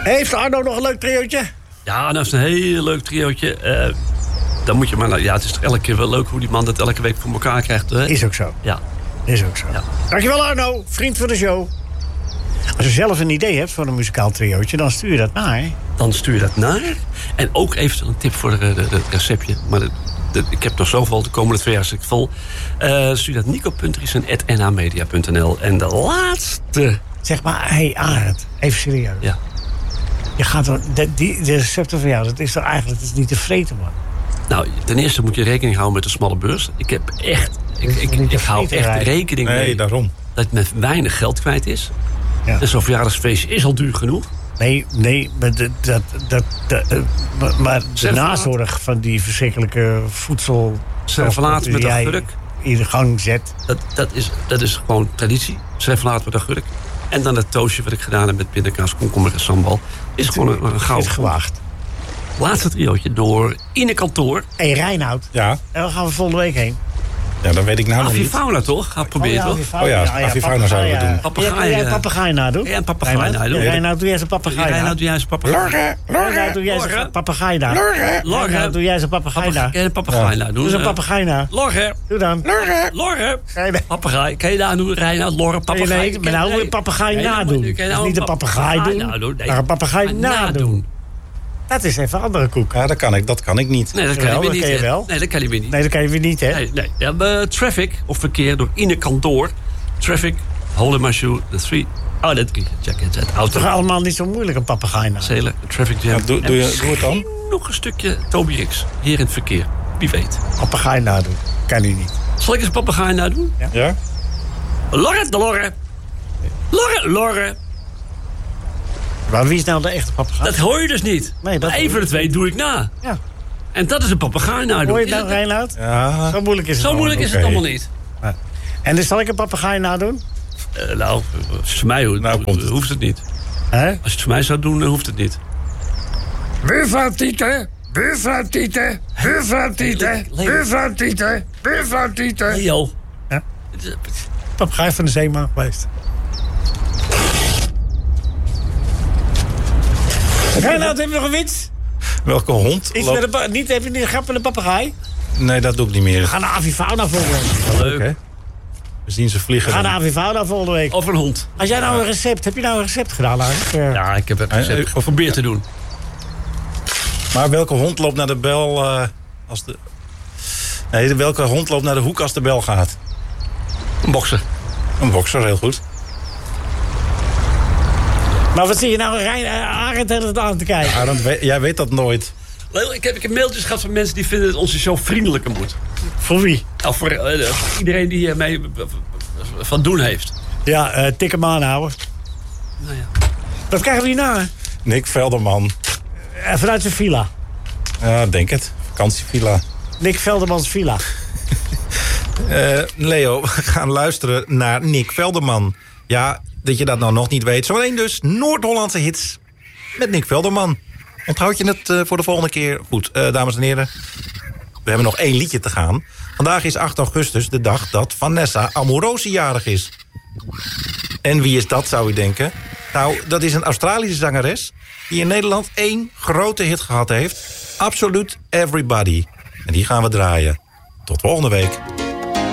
Heeft Arno nog een leuk triootje? Ja, dat is een heel leuk triootje. Dan moet je maar... Ja, het is toch elke keer wel leuk hoe die man dat elke week voor elkaar krijgt. Hè? Is ook zo. Ja. Is ook zo. Ja. Dankjewel Arno, vriend van de show. Als je zelf een idee hebt voor een muzikaal triootje, dan stuur je dat naar. Dan stuur je dat naar. En ook even een tip voor het receptje. Maar ik heb nog zoveel, de komende 2 jaar zit ik vol. Stuur dat nico.riesen@nhamedia.nl. En de laatste... Zeg maar, Arend, even serieus. Ja. Je gaat dan, de recepten van jou, dat is toch eigenlijk niet te vreten, man. Nou, ten eerste moet je rekening houden met de smalle beurs. Ik heb echt... Ik hou echt rekening mee daarom. Dat het met weinig geld kwijt is. Ja. En zo'n verjaardagsfeestje is al duur genoeg. Nee, maar de nazorg van die verschrikkelijke voedsel... Servalaat met een gurk. In de gang zet. Dat is gewoon traditie. Servalaat met een gurk. En dan het toastje wat ik gedaan heb met pindakaas, komkommer en sambal. Is gewoon een gouden. Is gewaagd. Laatste triootje door Ine Kantoor. Hé, Reinoud. Ja. En waar gaan we volgende week heen? Ja, dan weet ik nou nog niet. Avifauna toch? Ga proberen toch? Avifauna zouden we doen. Papegaai. Jij een papegaai nadoen? Ja, een papegaai nadoen. Reinoud, doe jij zijn papegaai na? Reinoud, doe jij zijn papegaai. Reinoud, doe jij zijn papegaai na? Reinoud, doe jij zijn papegaai na? Kan je een papegaai nadoen? Doe zijn papegaai na. Lorre. Doe dan. Lorre. Papegaai. Kan je daar doen? Reinoud, Lorre, papegaai. Nee, maar nou moet je een papegaai nadoen. Dus niet een papegaai doen, maar een papegaai nadoen. Dat is even een andere koek. Ja, dat kan ik niet. Nee, dat kan je weer niet. Nee, dat kan je weer niet. Nee, dat kan je weer niet, hè? Nee. Ja, traffic, of verkeer door Ine Kantoor. Traffic, Hold in my shoe, the 3. Oh, dat 3. Check it, auto. Het is toch allemaal niet zo moeilijk, een papegaai na? Zelen, traffic jam. Ja, doe het dan. Nog een stukje Toby Rix, hier in het verkeer. Wie weet. Papegaai nadoen. Kan hij niet. Zal ik eens een papegaai nadoen? Ja? Lorre, de Lorre. Lorre. Maar wie is nou de echte papegaai? Dat hoor je dus niet. Nee, dat Eén van de twee doe ik na. Ja. En dat is een papegaai nadoen. Hoor je het nou, Reinoud? Ja. Zo moeilijk is het allemaal niet. Ja. En dus zal ik een papegaai nadoen? Nou, als het voor mij hoeft het niet. Hè? Als je het voor mij zou doen, dan hoeft het niet. Buurvrouw Tieten, buurvrouw Tieten, buurvrouw Tieten, buurvrouw Tieten, buurvrouw Tieten. Leo. Ja? Papegaai van de zeeman geweest. Reinoud, heb je nog een wits? Welke hond? Heb je niet een grap met een papegaai? Nee, dat doe ik niet meer. We gaan naar Avifauna volgende week. Leuk. Hè? We zien ze vliegen. We gaan naar Avifauna volgende week. Of een hond. Als jij nou een recept... Heb je nou een recept gedaan eigenlijk? Ja, ik heb het recept geprobeerd te doen. Maar welke hond loopt naar de bel als de... Nee, welke hond loopt naar de hoek als de bel gaat? Een bokser. Een bokser, heel goed. Maar wat zie je nou Arend het aan te kijken? Arend, jij weet dat nooit. Leo, ik heb mailtjes gehad van mensen die vinden dat onze show vriendelijker moet. Voor wie? Nou, voor iedereen die hiermee van doen heeft. Ja, tik hem aanhouden. Nou ja. Wat krijgen we hierna? Nick Velderman. Vanuit zijn villa. Ja, denk het. Vakantievilla. Nick Veldermans villa. Leo, we gaan luisteren naar Nick Velderman. Ja, dat je dat nou nog niet weet. Zometeen dus Noord-Hollandse hits met Nick Velderman. Onthoud je het voor de volgende keer? Goed, dames en heren. We hebben nog 1 liedje te gaan. Vandaag is 8 augustus, de dag dat Vanessa Amorosi jarig is. En wie is dat, zou u denken? Nou, dat is een Australische zangeres die in Nederland 1 grote hit gehad heeft. Absolute Everybody. En die gaan we draaien. Tot volgende week.